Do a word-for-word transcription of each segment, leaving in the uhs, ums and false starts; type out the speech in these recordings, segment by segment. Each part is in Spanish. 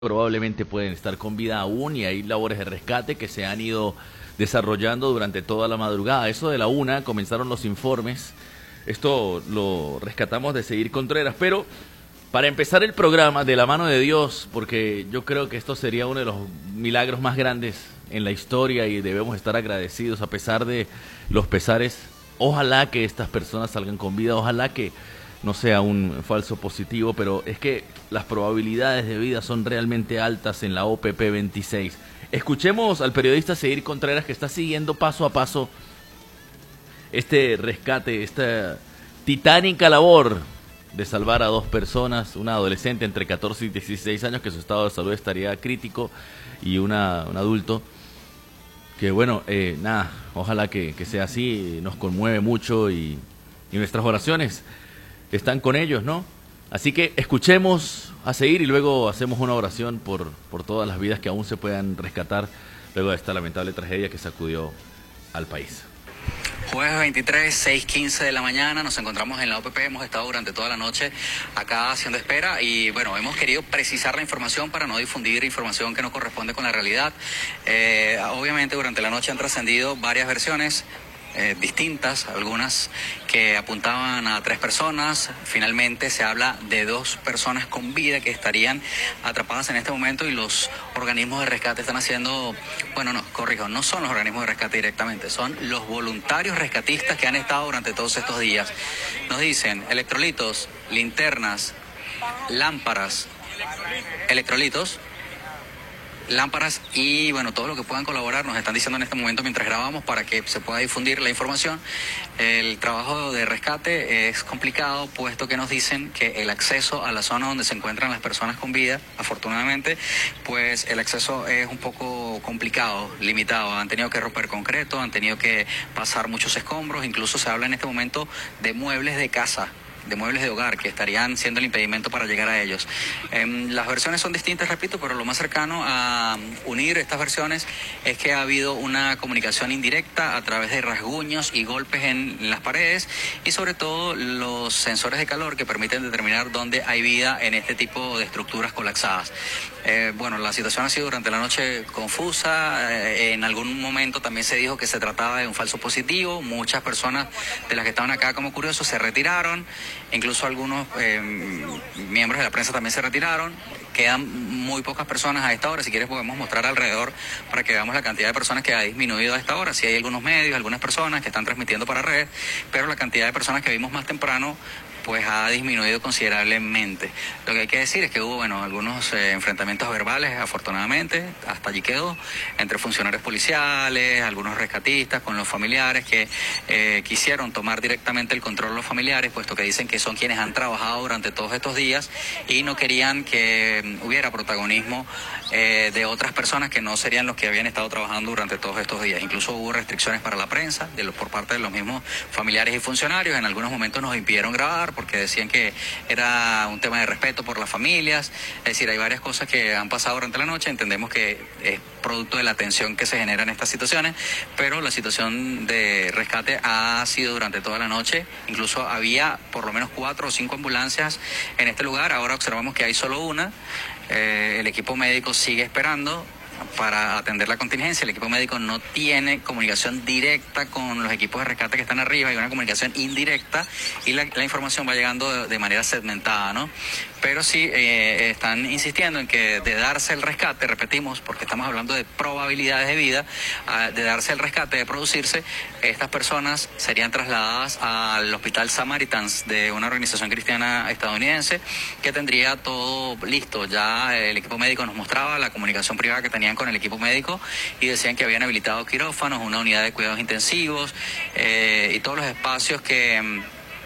probablemente pueden estar con vida aún y hay labores de rescate que se han ido desarrollando durante toda la madrugada. Eso de la una comenzaron los informes. Esto lo rescatamos de Seguir Contreras, pero para empezar el programa de la mano de Dios, porque yo creo que esto sería uno de los milagros más grandes en la historia y debemos estar agradecidos a pesar de los pesares. Ojalá que estas personas salgan con vida, ojalá que no sea un falso positivo, pero es que las probabilidades de vida son realmente altas en la O P P veintiséis. Escuchemos al periodista Seguir Contreras, que está siguiendo paso a paso este rescate, esta titánica labor de salvar a dos personas, una adolescente entre catorce y dieciséis años que su estado de salud estaría crítico y una, un adulto que bueno, eh, nada, ojalá que, que sea así, nos conmueve mucho y, y nuestras oraciones están con ellos, ¿no? Así que escuchemos a Seguir y luego hacemos una oración por, por todas las vidas que aún se puedan rescatar luego de esta lamentable tragedia que sacudió al país. Jueves veintitrés, seis quince de la mañana, nos encontramos en la O P P, hemos estado durante toda la noche acá haciendo espera y bueno, hemos querido precisar la información para no difundir información que no corresponde con la realidad. Eh, obviamente durante la noche han trascendido varias versiones Eh, distintas, algunas que apuntaban a tres personas. Finalmente se habla de dos personas con vida que estarían atrapadas en este momento y los organismos de rescate están haciendo, bueno, no, corrijo, no son los organismos de rescate directamente, son los voluntarios rescatistas que han estado durante todos estos días. Nos dicen electrolitos, linternas, lámparas, electrolitos, lámparas y bueno, todo lo que puedan colaborar nos están diciendo en este momento mientras grabamos para que se pueda difundir la información. El trabajo de rescate es complicado puesto que nos dicen que el acceso a la zona donde se encuentran las personas con vida, afortunadamente, pues el acceso es un poco complicado, limitado. Han tenido que romper concreto, han tenido que pasar muchos escombros, incluso se habla en este momento de muebles de casa, de muebles de hogar que estarían siendo el impedimento para llegar a ellos. Eh, las versiones son distintas, repito, pero lo más cercano a unir estas versiones es que ha habido una comunicación indirecta a través de rasguños y golpes en las paredes y sobre todo los sensores de calor que permiten determinar dónde hay vida en este tipo de estructuras colapsadas. Eh, bueno, la situación ha sido durante la noche confusa, eh, en algún momento también se dijo que se trataba de un falso positivo, muchas personas de las que estaban acá como curiosos se retiraron, incluso algunos eh, miembros de la prensa también se retiraron, quedan muy pocas personas a esta hora, si quieres podemos mostrar alrededor para que veamos la cantidad de personas que ha disminuido a esta hora, si hay algunos medios, algunas personas que están transmitiendo para redes, pero la cantidad de personas que vimos más temprano pues ha disminuido considerablemente. Lo que hay que decir es que hubo, bueno, algunos eh, enfrentamientos verbales, afortunadamente, hasta allí quedó, entre funcionarios policiales, algunos rescatistas, con los familiares que eh, quisieron tomar directamente el control de los familiares, puesto que dicen que son quienes han trabajado durante todos estos días y no querían que hubiera protagonismo eh, de otras personas que no serían los que habían estado trabajando durante todos estos días. Incluso hubo restricciones para la prensa de los, por parte de los mismos familiares y funcionarios. En algunos momentos nos impidieron grabar porque decían que era un tema de respeto por las familias. Es decir, hay varias cosas que han pasado durante la noche. Entendemos que es producto de la tensión que se genera en estas situaciones, pero la situación de rescate ha sido durante toda la noche. Incluso había por lo menos cuatro o cinco ambulancias en este lugar. Ahora observamos que hay solo una. Eh, el equipo médico sigue esperando para atender la contingencia. El equipo médico no tiene comunicación directa con los equipos de rescate que están arriba, hay una comunicación indirecta y la, la información va llegando de, de manera segmentada, ¿no? Pero sí eh, están insistiendo en que de darse el rescate, repetimos, porque estamos hablando de probabilidades de vida, uh, de darse el rescate, de producirse, estas personas serían trasladadas al Hospital Samaritans de una organización cristiana estadounidense que tendría todo listo. Ya el equipo médico nos mostraba la comunicación privada que tenían con el equipo médico y decían que habían habilitado quirófanos, una unidad de cuidados intensivos eh, y todos los espacios que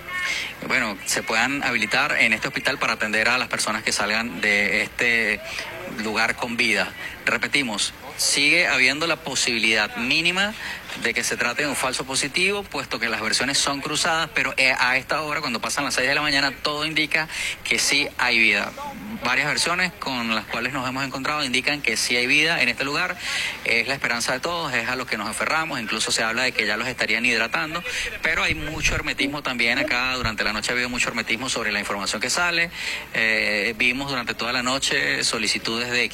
bueno, se puedan habilitar en este hospital para atender a las personas que salgan de este lugar con vida. Repetimos, sigue habiendo la posibilidad mínima de que se trate de un falso positivo, puesto que las versiones son cruzadas, pero a esta hora, cuando pasan las seis de la mañana, todo indica que sí hay vida. varias versiones con las cuales nos hemos encontrado indican que sí hay vida en este lugar, es la esperanza de todos, es a lo que nos aferramos, incluso se habla de que ya los estarían hidratando, pero hay mucho hermetismo también acá, durante la noche ha habido mucho hermetismo sobre la información que sale, eh, vimos durante toda la noche solicitudes de